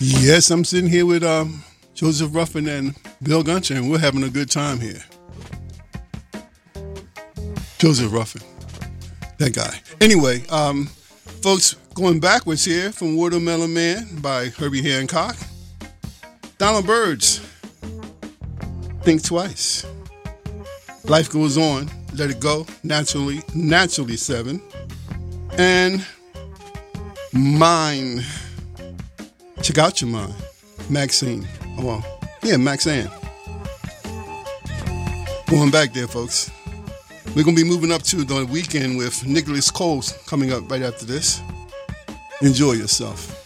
Yes, I'm sitting here with Joseph Ruffin and Bill Gunter, and we're having a good time here. Joseph Ruffin, that guy. Anyway, folks, going backwards here from Watermelon Man by Herbie Hancock. Donald Byrd's Think Twice. Life Goes On, Let It Go, Naturally 7. And Mine. Check out your mind. Maxine. Maxine. Going back there, folks. We're going to be moving up to the weekend with Nicholas Cole coming up right after this. Enjoy yourself.